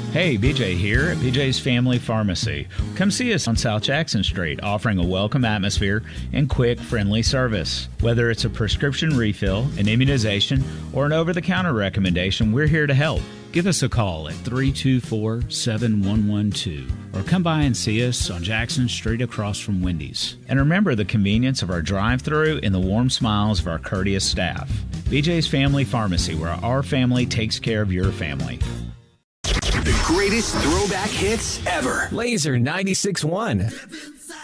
Hey, BJ here at BJ's Family Pharmacy. Come see us on South Jackson Street, offering a welcome atmosphere and quick, friendly service. Whether it's a prescription refill, an immunization, or an over-the-counter recommendation, we're here to help. Give us a call at 324-7112 or come by and see us on Jackson Street across from Wendy's. And remember the convenience of our drive-thru and the warm smiles of our courteous staff. BJ's Family Pharmacy, where our family takes care of your family. The greatest throwback hits ever. Laser 96.1.